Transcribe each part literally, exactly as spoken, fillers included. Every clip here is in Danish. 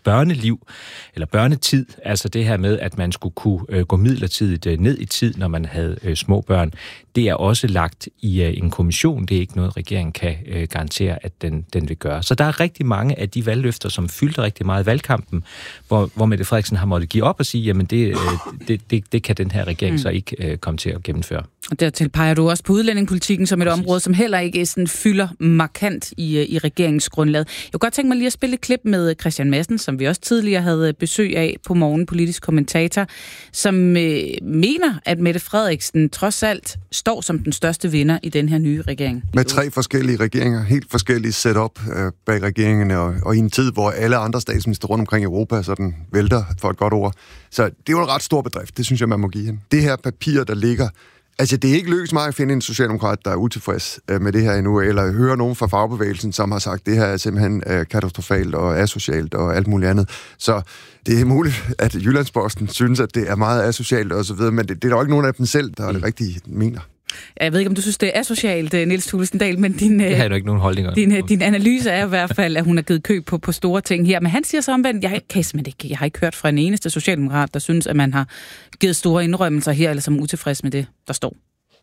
børneliv, eller børnetid, altså det her med, at man skulle kunne øh, gå midlertidigt øh, ned i tid, når man havde øh, små børn, det er også lagt i øh, en kommission. Det er ikke noget, regeringen kan øh, garantere, at den, den vil gøre. Så der er rigtig mange af de valgløfter, som fyldte rigtig meget i valgkampen, hvor, hvor Mette Frederiksen har måttet give op og sige, jamen det, øh, det, det, det kan den her regering mm. så ikke øh, komme til at gennemføre. Og dertil peger du også på udlændingepolitikken som et Præcis. område, som heller ikke sådan fylder markant i, i regeringsgrundlaget. Jeg kunne godt tænke mig lige at spille et klip med Christian Madsen, som vi også tidligere havde besøg af på Morgen, politisk kommentator, som øh, mener, at Mette Frederiksen trods alt står som den største vinder i den her nye regering. Med tre forskellige regeringer, helt forskellige setup øh, bag regeringerne, og, og i en tid, hvor alle andre statsminister rundt omkring Europa sådan vælter for et godt ord. Så det er jo en ret stor bedrift, det synes jeg, man må give hende. Det her papir, der ligger. Altså, det er ikke lykkedes mig at finde en socialdemokrat, der er utilfreds øh, med det her endnu, eller høre nogen fra fagbevægelsen, som har sagt, at det her er simpelthen øh, katastrofalt og asocialt og alt muligt andet. Så det er muligt, at Jyllandsposten synes, at det er meget asocialt og så videre, men det, det er der ikke nogen af dem selv, der mm. det rigtige mener. Jeg ved ikke, om du synes, det er asocialt, Niels Thulesen Dahl, men din, jeg har jo ikke nogen holdninger. Din, din analyse er i hvert fald, at hun har givet køb på, på store ting her. Men han siger så omvendt, jeg, kan ikke, jeg har ikke hørt fra en eneste socialdemokrat, der synes, at man har givet store indrømmelser her, eller som er utilfreds med det, der står.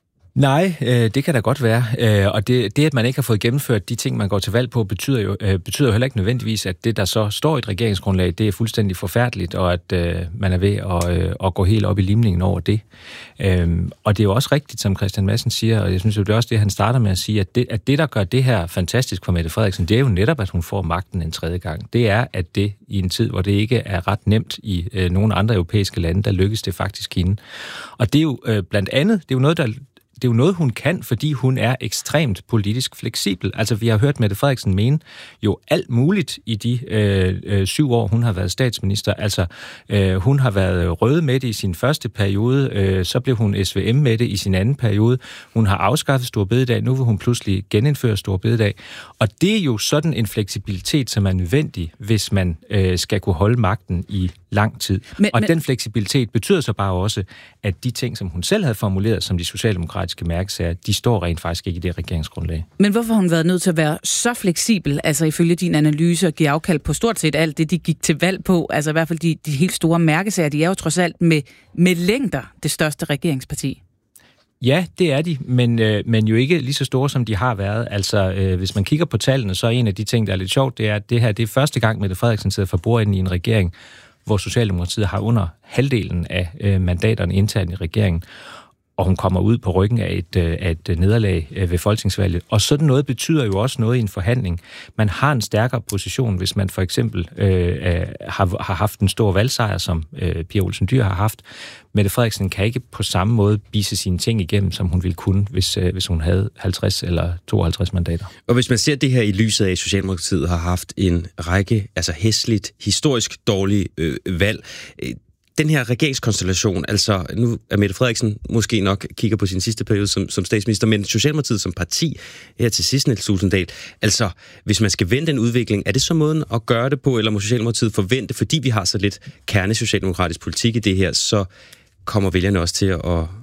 Nej, øh, det kan da godt være. Øh, og det, det, at man ikke har fået gennemført de ting, man går til valg på, betyder jo, øh, betyder jo heller ikke nødvendigvis, at det, der så står i et regeringsgrundlag, det er fuldstændig forfærdeligt, og at øh, man er ved at, øh, at gå helt op i limningen over det. Øh, og det er jo også rigtigt, som Christian Madsen siger, og jeg synes jo, det er også det, han starter med at sige, at det, at det, der gør det her fantastisk for Mette Frederiksen, det er jo netop, at hun får magten en tredje gang. Det er, at det i en tid, hvor det ikke er ret nemt i øh, nogle andre europæiske lande, der lykkes det faktisk hende. Og det er jo øh, blandt andet, det er jo noget, der Det er jo noget, hun kan, fordi hun er ekstremt politisk fleksibel. Altså, vi har hørt Mette Frederiksen mene jo alt muligt i de øh, øh, syv år, hun har været statsminister. Altså, øh, hun har været rød med det i sin første periode, øh, så blev hun S V M med det i sin anden periode. Hun har afskaffet store bededag, nu vil hun pludselig genindføre store bededag. Og det er jo sådan en fleksibilitet, som er nødvendig, hvis man øh, skal kunne holde magten i lang tid. Men, og men... den fleksibilitet betyder så bare også, at de ting, som hun selv havde formuleret som de socialdemokratiske mærkesager, de står rent faktisk ikke i det regeringsgrundlag. Men hvorfor har hun været nødt til at være så fleksibel, altså ifølge din analyse, og give afkald på stort set alt det, de gik til valg på, altså i hvert fald de, de helt store mærkesager, de er jo trods alt med, med længder det største regeringsparti. Ja, det er de, men, øh, men jo ikke lige så store, som de har været. Altså, øh, hvis man kigger på tallene, så er en af de ting, der er lidt sjovt, det er, at det her det er første gang, Mette Frederiksen sidder for bordenden i en regering, hvor Socialdemokratiet har under halvdelen af øh, mandaterne internt i regeringen, og hun kommer ud på ryggen af et, af et nederlag ved folketingsvalget. Og sådan noget betyder jo også noget i en forhandling. Man har en stærkere position, hvis man for eksempel øh, har, har haft en stor valgsejr, som øh, Pia Olsen Dyhr har haft. Mette Frederiksen kan ikke på samme måde bise sine ting igennem, som hun ville kunne, hvis, øh, hvis hun havde halvtreds eller tooghalvtreds mandater. Og hvis man ser det her i lyset af, at Socialdemokratiet har haft en række, altså hæsligt, historisk dårlige øh, valg, øh, den her regeringskonstellation, altså nu er Mette Frederiksen måske nok kigger på sin sidste periode som, som statsminister, men Socialdemokratiet som parti, her til sidst, Niels Thulesen Dahl, altså hvis man skal vende den udvikling, er det så måden at gøre det på, eller må Socialdemokratiet forvente, fordi vi har så lidt kernesocialdemokratisk politik i det her, så kommer vælgerne også til at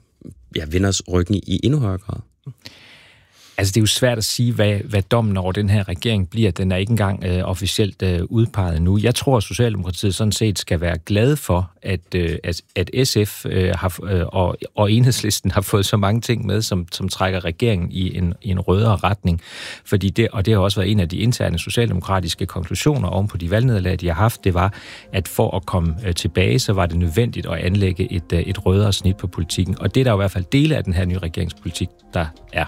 ja, vende os ryggen i endnu højere grad? Altså, det er jo svært at sige, hvad, hvad dommen over den her regering bliver. Den er ikke engang øh, officielt øh, udpeget nu. Jeg tror, at Socialdemokratiet sådan set skal være glade for, at, øh, at, at S F øh, har, øh, og, og Enhedslisten har fået så mange ting med, som, som trækker regeringen i en, i en rødere retning. Fordi det, og det har også været en af de interne socialdemokratiske konklusioner oven på de valgnederlag, de har haft, det var, at for at komme øh, tilbage, så var det nødvendigt at anlægge et, øh, et rødere snit på politikken. Og det er der i hvert fald dele af den her nye regeringspolitik, der er.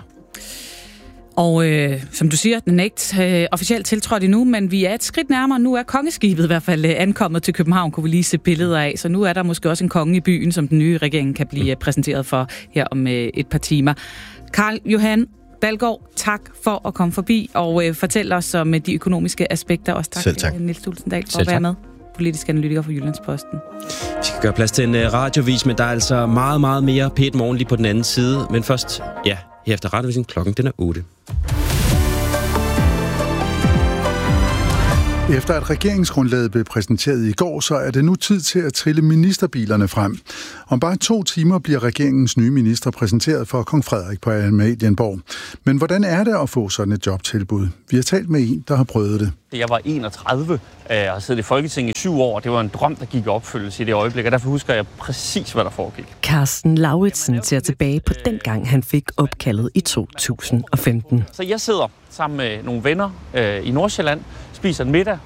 Og øh, som du siger, den er ikke øh, officielt tiltrådt endnu, men vi er et skridt nærmere. Nu er kongeskibet i hvert fald øh, ankommet til København, kunne vi lige se billeder af. Så nu er der måske også en konge i byen, som den nye regering kan blive præsenteret for her om øh, et par timer. Carl Johan Dalgaard, tak for at komme forbi og øh, fortælle os om de økonomiske aspekter. Også tak, Selv tak. til Niels Thulesen Dahl, for Selv at være tak. med. Politisk analytiker for Jyllandsposten. Vi skal gøre plads til en uh, radiovis, men der er altså meget, meget mere P et Morgen lige på den anden side. Men først, ja, her efter radiovisen, klokken den er otte. Efter at regeringsgrundlaget blev præsenteret i går, så er det nu tid til at trille ministerbilerne frem. Om bare to timer bliver regeringens nye minister præsenteret for kong Frederik på Amalienborg. Men hvordan er det at få sådan et jobtilbud? Vi har talt med en, der har prøvet det. Jeg var enogtredive og har siddet i Folketinget i syv år. Det var en drøm, der gik i opfyldelse i det øjeblik, og derfor husker jeg præcis, hvad der foregik. Carsten Lauritsen ser tilbage på den gang, han fik opkaldet i to tusind og femten. Så jeg sidder sammen med nogle venner øh, i Nordsjælland, spiser en middag,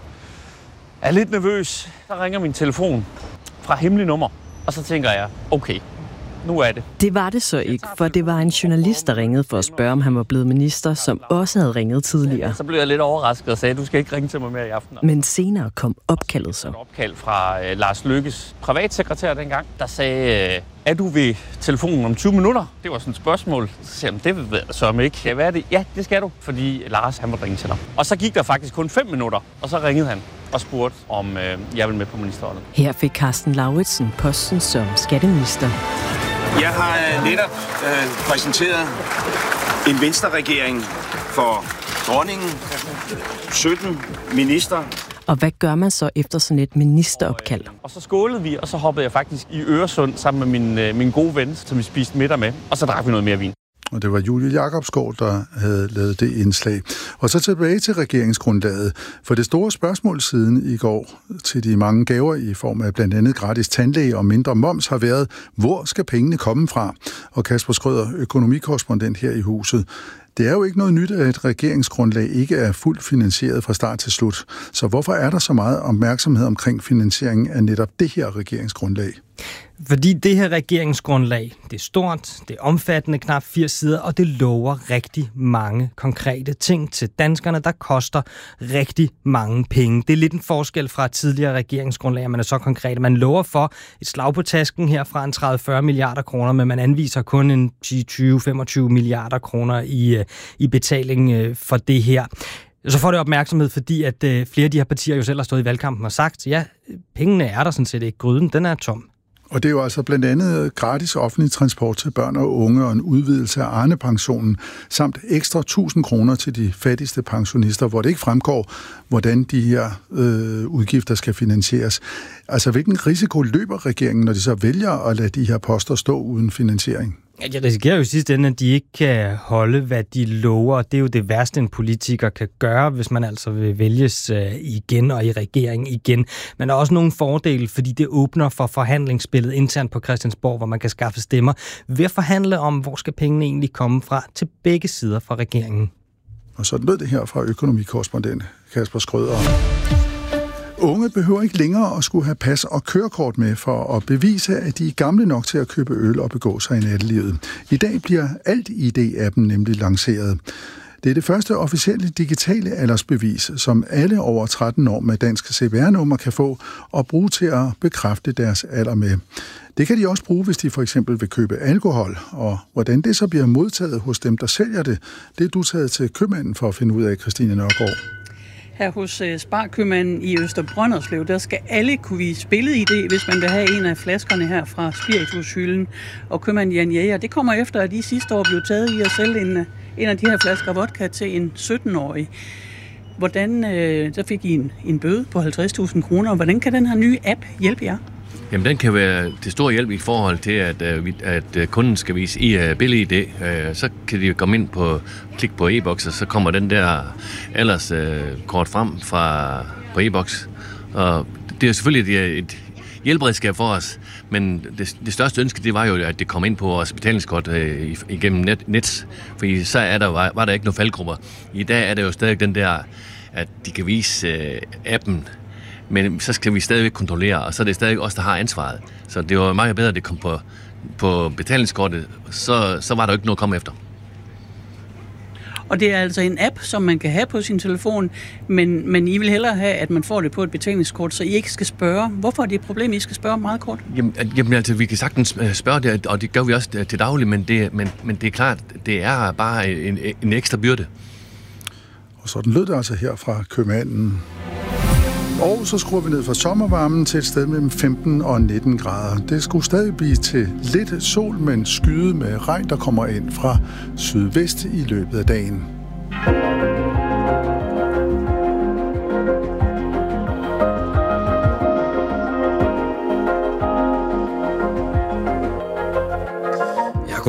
er lidt nervøs. Så ringer min telefon fra hemmelig nummer, og så tænker jeg, okay, nu er det. Det var det så ikke, for det var en journalist, der ringede for at spørge, om han var blevet minister, som også havde ringet tidligere. Så blev jeg lidt overrasket og sagde, du skal ikke ringe til mig mere i aften. Men senere kom opkaldet så. Et opkald fra øh, Lars Løkkes privatsekretær dengang, der sagde, øh, er du ved telefonen om tyve minutter? Det var sådan et spørgsmål. Så sagde jeg, det ved jeg så om ikke. Ja, hvad er det? Ja, det skal du, fordi Lars, han måtte ringe til dig. Og så gik der faktisk kun fem minutter, og så ringede han og spurgte, om øh, jeg ville med på ministerholdet. Her fik Carsten Lauritsen posten som skatteminister. Jeg har netop øh, præsenteret en Venstre-regering for dronningen, sytten minister. Og hvad gør man så efter sådan et ministeropkald? Og, og så skålede vi, og så hoppede jeg faktisk i Øresund sammen med min, øh, min gode ven, som vi spiste middag med, og så drak vi noget mere vin. Og det var Julie Jacobsgaard, der havde lavet det indslag. Og så tilbage til regeringsgrundlaget. For det store spørgsmål siden i går til de mange gaver i form af blandt andet gratis tandlæge og mindre moms har været, hvor skal pengene komme fra? Og Kasper Schrøder, økonomikorrespondent her i huset. Det er jo ikke noget nyt, at et regeringsgrundlag ikke er fuldt finansieret fra start til slut. Så hvorfor er der så meget opmærksomhed omkring finansieringen af netop det her regeringsgrundlag? Fordi det her regeringsgrundlag, det er stort, det er omfattende, knap firs sider, og det lover rigtig mange konkrete ting til danskerne, der koster rigtig mange penge. Det er lidt en forskel fra et tidligere regeringsgrundlag, at man er så konkret. Man lover for et slag på tasken her fra en tredive til fyrre milliarder kroner, men man anviser kun en ti, tyve, femogtyve milliarder kroner i, i betaling for det her. Så får det opmærksomhed, fordi at flere af de her partier jo selv har stået i valgkampen og sagt, ja, pengene er der sådan set ikke, gryden, den er tom. Og det er jo altså blandt andet gratis offentlig transport til børn og unge og en udvidelse af Arne-pensionen, samt ekstra tusind kroner til de fattigste pensionister, hvor det ikke fremgår, hvordan de her øh, udgifter skal finansieres. Altså, hvilken risiko løber regeringen, når de så vælger at lade de her poster stå uden finansiering? De risikerer jo i sidste ende, at de ikke kan holde, hvad de lover. Det er jo det værste, en politiker kan gøre, hvis man altså vil vælges igen og i regeringen igen. Men der er også nogle fordele, fordi det åbner for forhandlingsspillet internt på Christiansborg, hvor man kan skaffe stemmer ved at forhandle om, hvor skal pengene egentlig komme fra til begge sider fra regeringen. Og så lød det her fra økonomikorrespondent Kasper Schrøder. Unge behøver ikke længere at skulle have pas og kørekort med for at bevise, at de er gamle nok til at købe øl og begå sig i nattelivet. I dag bliver Alt I D-appen nemlig lanceret. Det er det første officielle digitale aldersbevis, som alle over tretten år med dansk C V R-nummer kan få og bruge til at bekræfte deres alder med. Det kan de også bruge, hvis de for eksempel vil købe alkohol, og hvordan det så bliver modtaget hos dem, der sælger det, det er du taget til købmanden for at finde ud af, Christine Nørgaard. Her hos Sparkøbmanden i Østerbrønderslev, der skal alle kunne vise billed-I D, hvis man vil have en af flaskerne her fra spiritushylden. Og købmanden Jan Jæger, det kommer efter, at de sidste år blev taget i at sælge en, en af de her flasker vodka til en sytten-årig. Hvordan, øh, der fik I en, en bøde på halvtreds tusind kroner. Hvordan kan den her nye app hjælpe jer? Jamen, den kan være til stor hjælp i forhold til, at, at kunden skal vise i billed-I D. Så kan de komme ind på, klik på e-boks, og så kommer den der alderskort frem fra, på e-boks. Og det er selvfølgelig et, et hjælperedskab for os, men det, det største ønske, det var jo, at det kom ind på vores betalingskort øh, igennem net, net, fordi så er der, var, var der ikke nogen faldgrupper. I dag er der jo stadig den der, at de kan vise øh, appen, men så skal vi stadigvæk kontrollere, og så er det stadig os, der har ansvaret. Så det var meget bedre, at det kom på, på betalingskortet, så, så var der jo ikke noget at komme efter. Og det er altså en app, som man kan have på sin telefon, men, men I vil hellere have, at man får det på et betalingskort, så I ikke skal spørge. Hvorfor er det et problem, I skal spørge meget kort? Jamen, jamen altså, vi kan sagtens spørge det, og det gør vi også til daglig, men det, men, men det er klart, det er bare en, en ekstra byrde. Og sådan lød det altså her fra købmanden. Og så skruer vi ned fra sommervarmen til et sted mellem femten og nitten grader. Det skulle stadig blive til lidt sol, men skyde med regn, der kommer ind fra sydvest i løbet af dagen.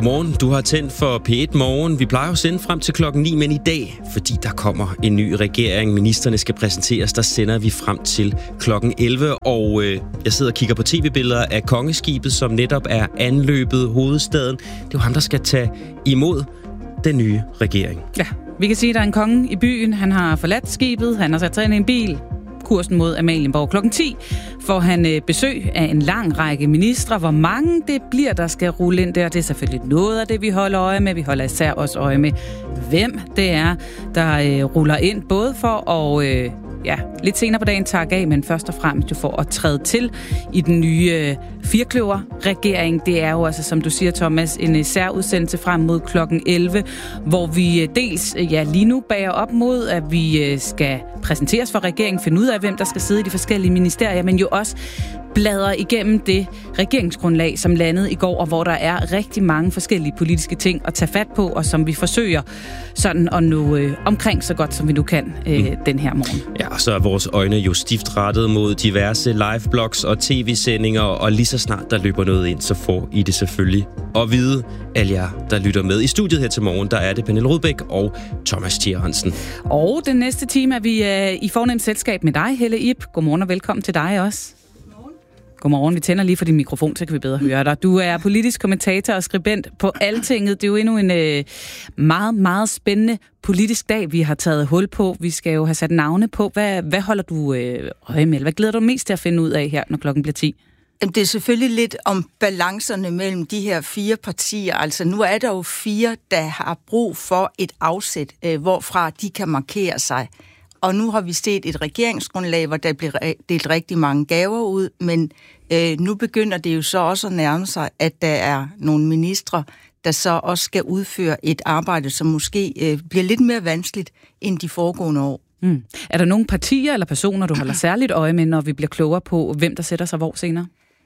godmorgen. Du har tændt for P et Morgen. Vi plejer at sende frem til klokken ni, men i dag, fordi der kommer en ny regering, ministerne skal præsenteres, der sender vi frem til klokken elleve. Og øh, jeg sidder og kigger på tv-billeder af kongeskibet, som netop er anløbet hovedstaden. Det er jo ham, der skal tage imod den nye regering. Ja, vi kan sige, at der er en konge i byen. Han har forladt skibet, han har sat sig ind i en bil. Kursen mod Amalienborg. Klokken ti får han øh, besøg af en lang række ministre. Hvor mange det bliver, der skal rulle ind der, det er selvfølgelig noget af det, vi holder øje med. Vi holder især også øje med, hvem det er, der øh, ruller ind. Både for at, øh, ja, lidt senere på dagen takke af, men først og fremmest jo for at træde til i den nye øh, firkløver-regering. Det er jo altså, som du siger, Thomas, en særudsendelse frem mod klokken elleve, hvor vi øh, dels ja, lige nu bager op mod, at vi øh, skal præsenteres for regeringen, finde ud af, hvem der skal sidde i de forskellige ministerier, men jo også bladrer igennem det regeringsgrundlag, som landede i går, og hvor der er rigtig mange forskellige politiske ting at tage fat på, og som vi forsøger sådan at nå øh, omkring så godt, som vi nu kan øh, mm. den her morgen. Ja, og så er vores øjne jo stift rettet mod diverse liveblogs og tv-sendinger, og lige så snart der løber noget ind, så får I det selvfølgelig at vide, alle jer, der lytter med. I studiet her til morgen, der er det Pernille Rudbæk og Thomas Thier Hansen. Og den næste time er vi øh, i fornemt selskab med dig, Helle Ib. Godmorgen og velkommen til dig også. Godmorgen. Vi tænder lige for din mikrofon, så kan vi bedre høre dig. Du er politisk kommentator og skribent på Altinget. Det er jo endnu en øh, meget, meget spændende politisk dag, vi har taget hul på. Vi skal jo have sat navne på. Hvad, hvad holder du øh, øje med? Hvad glæder du mest til at finde ud af her, når klokken bliver ti? Det er selvfølgelig lidt om balancerne mellem de her fire partier. Altså nu er der jo fire, der har brug for et afsæt, øh, hvorfra de kan markere sig. Og nu har vi set et regeringsgrundlag, hvor der bliver delt rigtig mange gaver ud, men øh, nu begynder det jo så også at nærme sig, at der er nogle ministre, der så også skal udføre et arbejde, som måske øh, bliver lidt mere vanskeligt end de foregående år. Mm. Er der nogle partier eller personer, du holder særligt øje med, når vi bliver klogere på, hvem der sætter sig hvor senere?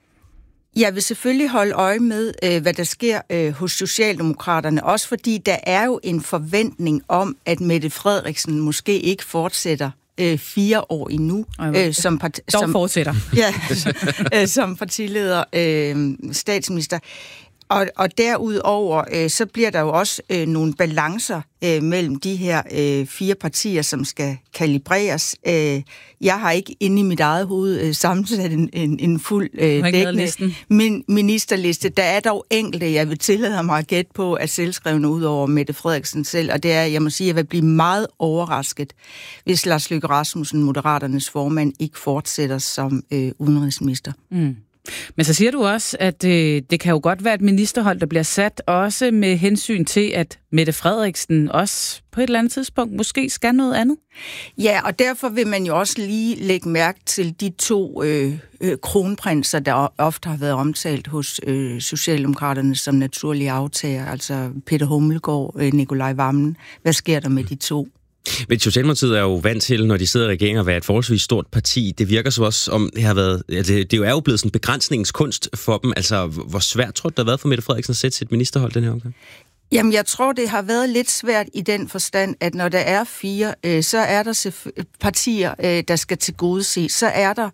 Jeg vil selvfølgelig holde øje med, øh, hvad der sker øh, hos Socialdemokraterne, også fordi der er jo en forventning om, at Mette Frederiksen måske ikke fortsætter øh, fire år endnu. Øh, som part- dog som, fortsætter. Ja, øh, som partileder, øh, statsminister. Og, og derudover, øh, så bliver der jo også øh, nogle balancer øh, mellem de her øh, fire partier, som skal kalibreres. Øh, jeg har ikke inde i mit eget hoved øh, sammensat en, en, en fuld øh, dækkende min, ministerliste. Der er dog enkelte, jeg vil tillade mig at gætte på, at selvskrevne ud over Mette Frederiksen selv, og det er, jeg må sige, at jeg vil blive meget overrasket, hvis Lars Løkke Rasmussen, Moderaternes formand, ikke fortsætter som øh, udenrigsminister. Mm. Men så siger du også, at øh, det kan jo godt være et ministerhold, der bliver sat også med hensyn til, at Mette Frederiksen også på et eller andet tidspunkt måske skal noget andet. Ja, og derfor vil man jo også lige lægge mærke til de to øh, øh, kronprinser, der ofte har været omtalt hos øh, Socialdemokraterne som naturlige aftager, altså Peter Hummelgaard, øh, Nikolaj Wammen. Hvad sker der med de to? Men Socialdemokratiet er jo vant til, når de sidder i regeringen, at være et forholdsvis stort parti. Det virker så også, om det har været, det, det er jo blevet sådan en begrænsningskunst for dem. Altså, hvor svært tror du, det har været for Mette Frederiksen at sætte sit ministerhold den her omgang? Jamen, jeg tror, det har været lidt svært i den forstand, at når der er fire, øh, så er der selvf- partier, øh, der skal tilgodese. Så er der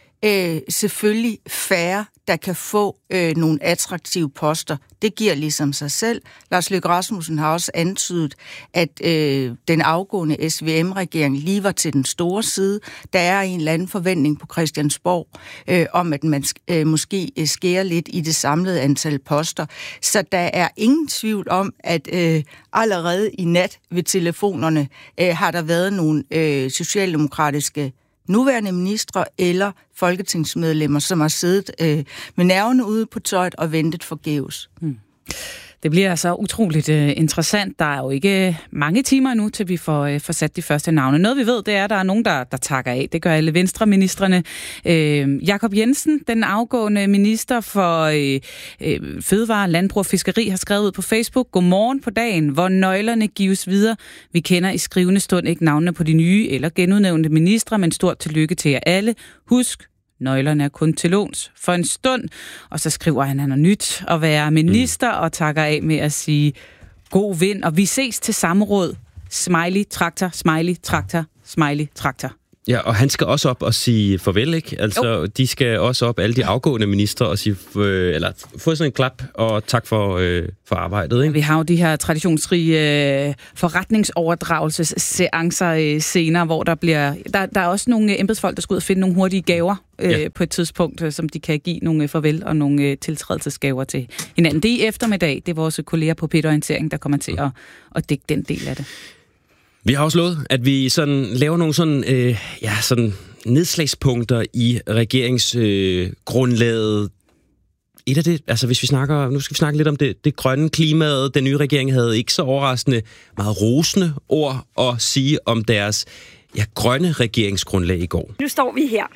øh, selvfølgelig færre, der kan få øh, nogle attraktive poster. Det giver ligesom sig selv. Lars Løkke Rasmussen har også antydet, at øh, den afgående S V M-regering lige var til den store side. Der er en eller anden forventning på Christiansborg øh, om, at man øh, måske skærer lidt i det samlede antal poster. Så der er ingen tvivl om, at øh, allerede i nat ved telefonerne øh, har der været nogle øh, socialdemokratiske nuværende ministre eller folketingsmedlemmer, som har siddet øh, med nervene ude på tøjet og ventet forgæves. Hmm. Det bliver altså utroligt øh, interessant. Der er jo ikke mange timer nu, til vi får, øh, får sat de første navne. Noget vi ved, det er, at der er nogen, der, der takker af. Det gør alle venstreministrene. Øh, Jakob Jensen, den afgående minister for øh, øh, Fødevare, Landbrug og Fiskeri, har skrevet ud på Facebook: Godmorgen på dagen, hvor nøglerne gives videre. Vi kender i skrivende stund ikke navnene på de nye eller genudnævnte ministre, men stort tillykke til jer alle. Husk, nøglerne er kun til låns for en stund. Og så skriver han, han er nyt at være minister, mm. og takker af med at sige god vind. Og vi ses til samråd. Smiley, traktor, smiley, traktor, smiley, traktor. Ja, og han skal også op og sige farvel, ikke? Altså, jo. De skal også op, alle de afgående ministre, og sige, øh, eller få sådan en klap, og tak for, øh, for arbejdet, ikke? Vi har jo de her traditionsrige øh, forretningsoverdragelsesseancer øh, senere, hvor der bliver... Der, der er også nogle embedsfolk, der skal ud og finde nogle hurtige gaver øh, ja. på et tidspunkt, øh, som de kan give nogle øh, farvel og nogle øh, tiltrædelsesgaver til hinanden. Det er i eftermiddag. Det er vores kolleger på P et Orientering, der kommer til at, at dække den del af det. Vi har også lovet, at vi sådan laver nogle sådan, øh, ja, sådan nedslagspunkter i regeringsgrundlaget. Øh, Et af det, altså hvis vi snakker, nu skal vi snakke lidt om det, det grønne klimaet. Den nye regering havde ikke så overraskende meget rosende ord at sige om deres ja, grønne regeringsgrundlag i går. Nu står vi her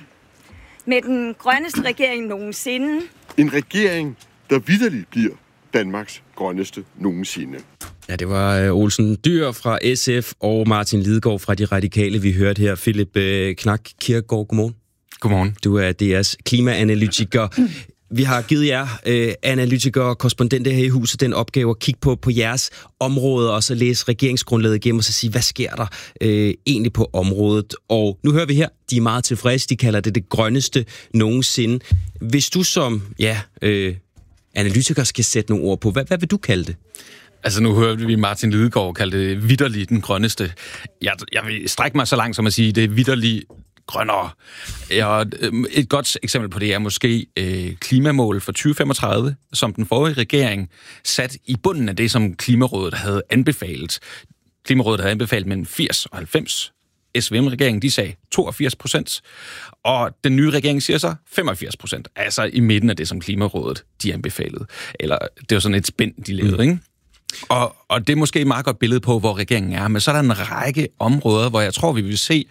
med den grønneste regering nogensinde. En regering, der vitterligt bliver Danmarks grønneste nogensinde. Ja, det var Olsen Dyhr fra S F og Martin Lidegaard fra De Radikale, vi hørte her. Philip Knak Kirkegaard, godmorgen. Godmorgen. Du er D R's klimaanalytiker. Vi har givet jer, øh, analytikere og korrespondenter her i huset, den opgave at kigge på, på jeres område, og så læse regeringsgrundlaget igennem, og så sige, hvad sker der øh, egentlig på området? Og nu hører vi her, de er meget tilfredse, de kalder det det grønneste nogensinde. Hvis du som ja, øh, analytiker skal sætte nogle ord på, hvad, hvad vil du kalde det? Altså nu hørte vi Martin Lidegaard kalde det vitterligt den grønneste. Jeg, jeg vil strække mig så langt som at sige, det er vitterligt grønnere. Ja, et godt eksempel på det er måske øh, klimamål for tyve femogtredive, som den forrige regering sat i bunden af det, som Klimarådet havde anbefalet. Klimarådet havde anbefalet mellem firs og halvfems. S V M-regeringen, de sagde toogfirs procent, og den nye regering siger så femogfirs procent, altså i midten af det, som Klimarådet de anbefalede. Eller det var sådan et spænd, de lavede, mm. ikke? Og, og det er måske et meget godt billede på, hvor regeringen er, men så er der en række områder, hvor jeg tror, vi vil se,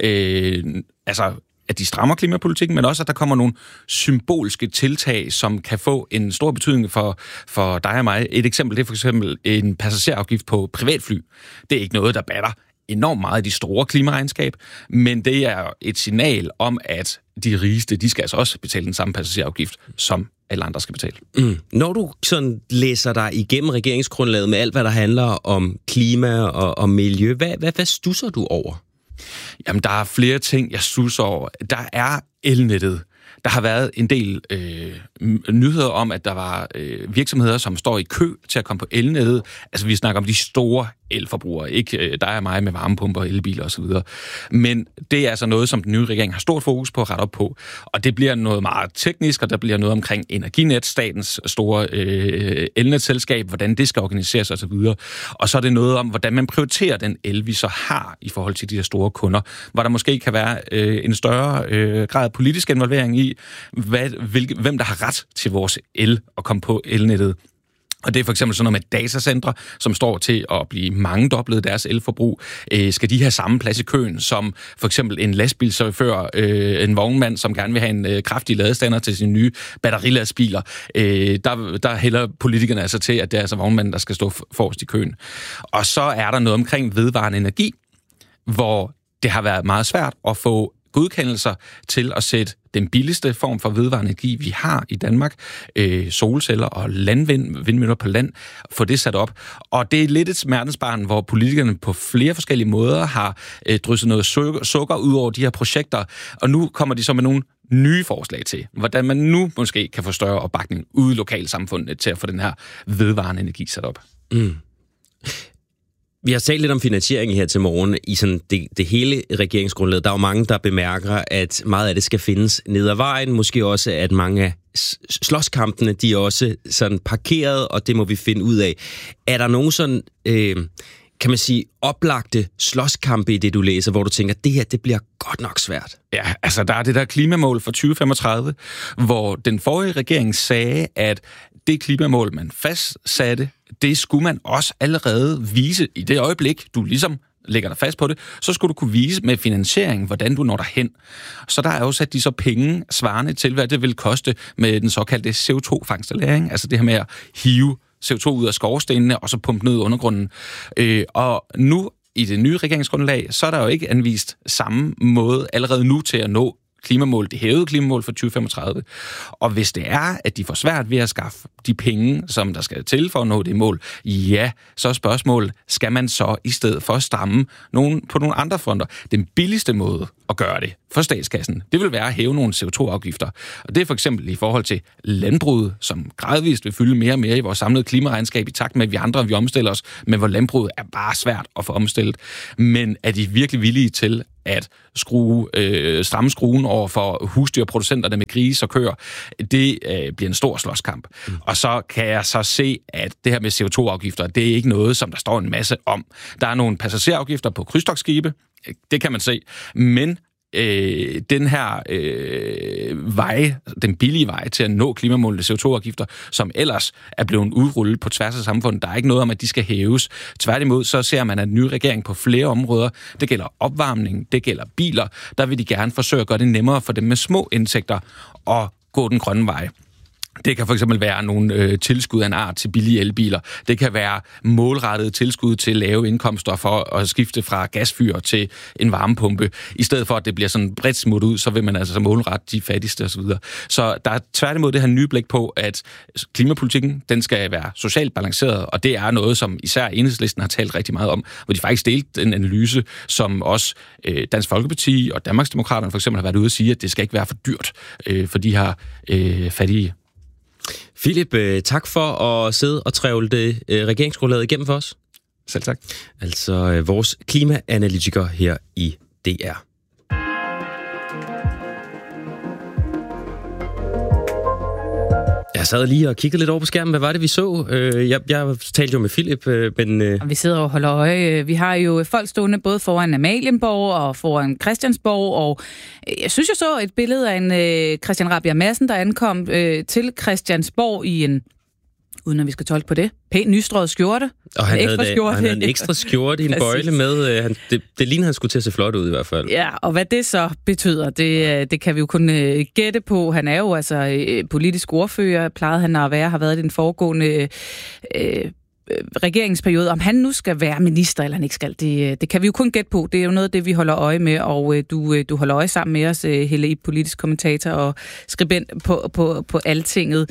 øh, altså, at de strammer klimapolitikken, men også, at der kommer nogle symbolske tiltag, som kan få en stor betydning for, for dig og mig. Et eksempel, det er for eksempel en passagerafgift på privatfly. Det er ikke noget, der batter enormt meget i de store klimaregnskab, men det er et signal om, at de rigeste, de skal altså også betale den samme passagerafgift, som alle andre skal betale. Mm. Når du sådan læser dig igennem regeringsgrundlaget med alt, hvad der handler om klima og, og miljø, hvad, hvad, hvad stusser du over? Jamen, der er flere ting, jeg stusser over. Der er elnettet. Der har været en del øh, nyheder om, at der var øh, virksomheder, som står i kø til at komme på elnettet. Altså, vi snakker om de store elforbrugere, ikke øh, der er mig med varmepumper, elbiler osv. Men det er altså noget, som den nye regering har stort fokus på at rette op på. Og det bliver noget meget teknisk, og der bliver noget omkring Energinet, statens store øh, elnetselskab, hvordan det skal organiseres osv. Og så er det noget om, hvordan man prioriterer den el, vi så har i forhold til de her store kunder, hvor der måske kan være øh, en større øh, grad af politisk involvering i, hvad, hvilke, hvem der har ret til vores el og komme på elnettet. Og det er for eksempel sådan noget med datacentre, som står til at blive mangedoblet deres elforbrug. Øh, skal de have samme plads i køen som for eksempel en lastbilchauffør, øh, en vognmand, som gerne vil have en øh, kraftig ladestander til sine nye batterilastbiler? Øh, der, der hælder politikerne altså til, at det er altså vognmanden, der skal stå forrest i køen. Og så er der noget omkring vedvarende energi, hvor det har været meget svært at få godkendelser til at sætte den billigste form for vedvarende energi, vi har i Danmark, øh, solceller og landvind, vindmøller på land, få det sat op. Og det er lidt et smertensbarn, hvor politikerne på flere forskellige måder har øh, drysset noget sukker, sukker ud over de her projekter, og nu kommer de så med nogle nye forslag til, hvordan man nu måske kan få større opbakning ude i lokalsamfundet til at få den her vedvarende energi sat op. Mm. Vi har talt lidt om finansiering her til morgen i sådan det, det hele regeringsgrundlaget. Der er jo mange, der bemærker, at meget af det skal findes ned ad vejen. Måske også, at mange af slåskampene, de er også sådan parkeret, og det må vi finde ud af. Er der nogen sådan, øh, kan man sige, oplagte slåskampe i det, du læser, hvor du tænker, det her, det bliver godt nok svært? Ja, altså der er det der klimamål for tyve femogtredive, hvor den forrige regering sagde, at det klimamål, man fastsatte, det skulle man også allerede vise i det øjeblik, du ligesom lægger dig fast på det, så skulle du kunne vise med finansiering, hvordan du når derhen. Så der er jo sat de så penge svarende til, hvad det vil koste med den såkaldte C O to fangst og lagring, altså det her med at hive C O to ud af skorstenene og så pumpe ned i undergrunden. Øh, og nu i det nye regeringsgrundlag, så er der jo ikke anvist samme måde allerede nu til at nå klimamål, det hævede klimamål for tyve femogtredive. Og hvis det er, at de får svært ved at skaffe de penge, som der skal til for at nå det mål, ja, så er spørgsmålet, skal man så i stedet for stramme nogen, på nogle andre fronter? Den billigste måde at gøre det for statskassen, det vil være at hæve nogle C O to afgifter. Og det er for eksempel i forhold til landbruget, som gradvist vil fylde mere og mere i vores samlede klimaregnskab i takt med, at vi andre vi omstiller os, men hvor landbruget er bare svært at få omstillet. Men er de virkelig villige til at skrue, øh, stramme skruen over for husdyrproducenterne med grise og køer, det øh, bliver en stor slåskamp. Mm. Og så kan jeg så se, at det her med C O to afgifter, det er ikke noget, som der står en masse om. Der er nogle passagerafgifter på krydstogtskibe, det kan man se, men Øh, den her øh, vej, den billige vej til at nå klimamålene C O to afgifter, som ellers er blevet udrullet på tværs af samfundet. Der er ikke noget om, at de skal hæves. Tværtimod, så ser man, at en ny regering på flere områder, det gælder opvarmning, det gælder biler, der vil de gerne forsøge at gøre det nemmere for dem med små indtægter at gå den grønne vej. Det kan for eksempel være nogle øh, tilskud af en art til billige elbiler. Det kan være målrettede tilskud til lave indkomster for at skifte fra gasfyr til en varmepumpe. I stedet for, at det bliver sådan bredt smut ud, så vil man altså målrette de fattigste osv. Så der er tværtimod det her nye blik på, at klimapolitikken, den skal være socialt balanceret, og det er noget, som især Enhedslisten har talt rigtig meget om, hvor de faktisk delte en analyse, som også øh, Dansk Folkeparti og Danmarksdemokraterne for eksempel har været ude at sige, at det skal ikke være for dyrt øh, for de her øh, fattige. Philip, tak for at sidde og trævle det regeringsgrundlaget igennem for os. Selv tak. Altså vores klimaanalytiker her i D R. Jeg sad lige og kiggede lidt over på skærmen. Hvad var det, vi så? Jeg, jeg talte jo med Philip, men... Vi sidder og holder øje. Vi har jo folk stående både foran Amalienborg og foran Christiansborg, og jeg synes, jeg så et billede af en Christian Rabjerg Madsen, der ankom til Christiansborg i en, uden at vi skal tolke på det, pæn nystrøget skjorte. Og han, havde, det, han havde en ekstra skjorte i en bøjle med. Han, det, det ligner, han skulle til at se flot ud i hvert fald. Ja, og hvad det så betyder, det, det kan vi jo kun gætte på. Han er jo altså politisk ordfører, plejede han at være, har været i den foregående øh, regeringsperiode. Om han nu skal være minister, eller han ikke skal, det, det kan vi jo kun gætte på. Det er jo noget af det, vi holder øje med, og du, du holder øje sammen med os, Helle Ib, politisk kommentator og skribent på, på, på Altinget.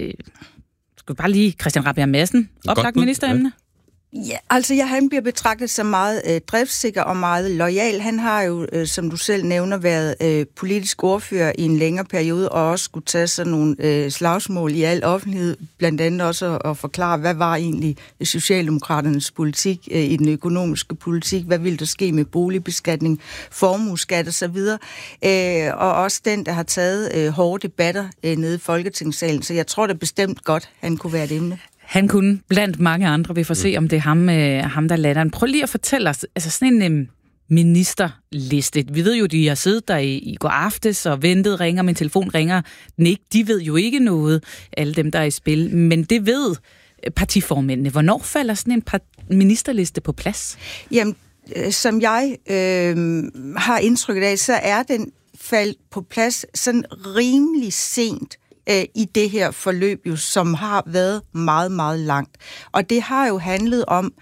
Skal vi bare lige Christian Rabjerg Madsen, oplagt ministeremne? Ja, altså jeg, han bliver betragtet som meget øh, driftssikker og meget loyal. Han har jo, øh, som du selv nævner, været øh, politisk ordfører i en længere periode, og også skulle tage sådan nogle øh, slagsmål i al offentlighed, blandt andet også at, at forklare, hvad var egentlig Socialdemokraternes politik øh, i den økonomiske politik, hvad ville der ske med boligbeskatning, formueskat og så videre, øh, og også den, der har taget øh, hårde debatter øh, nede i Folketingssalen, så jeg tror da bestemt godt, han kunne være et emne. Han kunne blandt mange andre. Vi får se, om det er ham, øh, ham der lader den. Prøv lige at fortælle os, altså sådan en øh, ministerliste. Vi ved jo, de har siddet der i, i går aftes og ventet, ringer, min telefon ringer den ikke. De ved jo ikke noget, alle dem, der er i spil. Men det ved partiformændene. Hvornår falder sådan en part- ministerliste på plads? Jamen, øh, som jeg øh, har indtrykket af, så er den faldt på plads sådan rimelig sent i det her forløb, jo, som har været meget, meget langt. Og det har jo handlet om,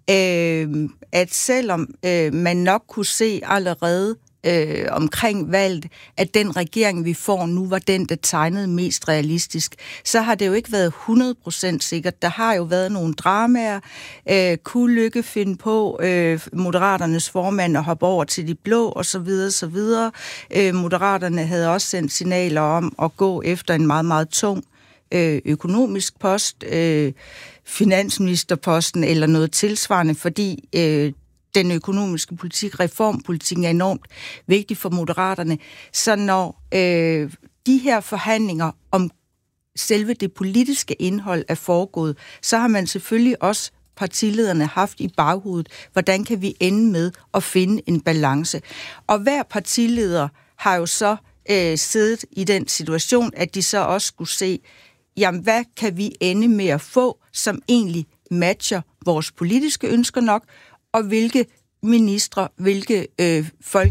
øh, at selvom øh, man nok kunne se allerede øh, omkring valget, at den regering, vi får nu, var den, der tegnede mest realistisk, så har det jo ikke været hundrede procent sikkert. Der har jo været nogle dramaer. Øh, kunne Lykke finde på øh, Moderaternes formand at hoppe over til de blå, og så videre, så videre. Øh, Moderaterne havde også sendt signaler om at gå efter en meget, meget tung øh, økonomisk post, øh, finansministerposten eller noget tilsvarende, fordi øh, den økonomiske politik, reformpolitikken er enormt vigtig for Moderaterne. Så når øh, de her forhandlinger om selve det politiske indhold er foregået, så har man selvfølgelig også partilederne haft i baghovedet, hvordan kan vi ende med at finde en balance. Og hver partileder har jo så øh, siddet i den situation, at de så også skulle se, jamen hvad kan vi ende med at få, som egentlig matcher vores politiske ønsker nok, og hvilke ministre, hvilke øh,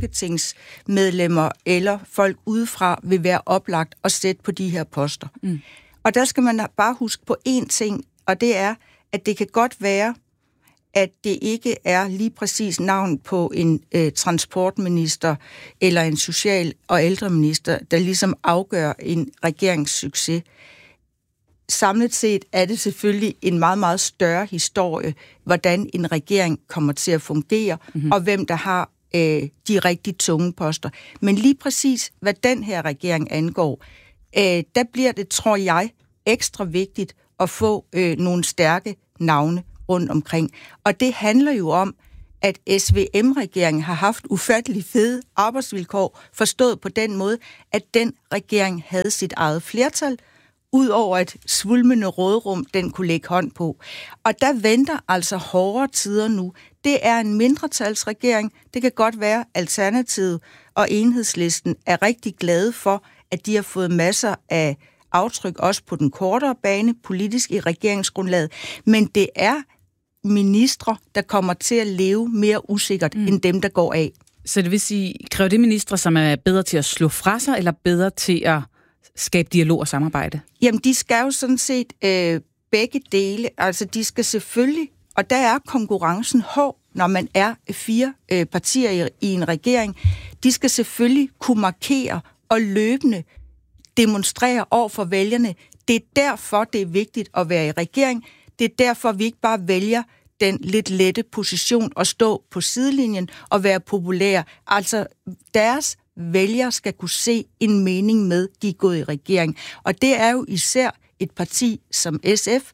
folketingsmedlemmer eller folk udefra vil være oplagt at sætte på de her poster. Mm. Og der skal man bare huske på én ting, og det er, at det kan godt være, at det ikke er lige præcis navn på en øh, transportminister eller en social- og ældreminister, der ligesom afgør en regeringssucces. Samlet set er det selvfølgelig en meget, meget større historie, hvordan en regering kommer til at fungere, mm-hmm. og hvem der har øh, de rigtig tunge poster. Men lige præcis, hvad den her regering angår, øh, der bliver det, tror jeg, ekstra vigtigt at få øh, nogle stærke navne rundt omkring. Og det handler jo om, at S V M-regeringen har haft ufattelig fede arbejdsvilkår, forstået på den måde, at den regering havde sit eget flertal, ud over et svulmende rådrum, den kunne lægge hånd på. Og der venter altså hårdere tider nu. Det er en mindretalsregering. Det kan godt være, Alternativet og Enhedslisten er rigtig glade for, at de har fået masser af aftryk, også på den kortere bane, politisk i regeringsgrundlaget. Men det er ministre, der kommer til at leve mere usikkert, mm. end dem, der går af. Så det vil sige, kræver det ministre, som er bedre til at slå fra sig, eller bedre til at skabe dialog og samarbejde? Jamen, de skal jo sådan set øh, begge dele. Altså, de skal selvfølgelig, og der er konkurrencen hård, når man er fire øh, partier i, i en regering. De skal selvfølgelig kunne markere og løbende demonstrere over for vælgerne. Det er derfor, det er vigtigt at være i regering. Det er derfor, vi ikke bare vælger den lidt lette position at stå på sidelinjen og være populær. Altså, deres vælgere skal kunne se en mening med, de er gået i regering. Og det er jo især et parti som S F,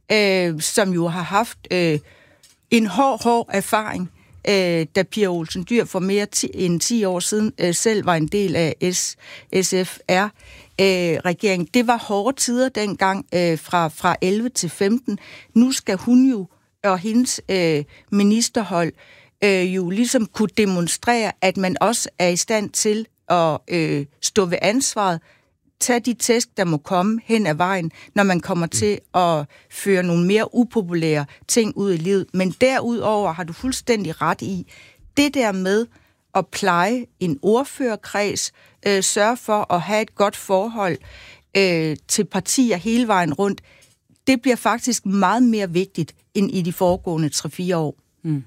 øh, som jo har haft øh, en hård, hård erfaring, øh, da Pia Olsen Dyhr for mere ti, end ti år siden øh, selv var en del af S, S F R-regeringen. Øh, det var hårde tider dengang øh, fra, fra elleve til femten. Nu skal hun jo og hendes øh, ministerhold øh, jo ligesom kunne demonstrere, at man også er i stand til at øh, stå ved ansvaret, tage de tæsk, der må komme hen ad vejen, når man kommer til at føre nogle mere upopulære ting ud i livet. Men derudover har du fuldstændig ret i, det der med at pleje en ordførerkreds, øh, sørge for at have et godt forhold øh, til partier hele vejen rundt, det bliver faktisk meget mere vigtigt end i de foregående tre fire år. Mm.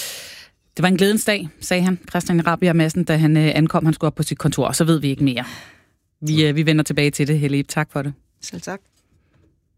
Det var en glædens dag, sagde han, Christian Rabjerg Madsen, da han øh, ankom, han skulle op på sit kontor, og så ved vi ikke mere. Vi, øh, vi vender tilbage til det, Helle Ib. Tak for det. Selv tak.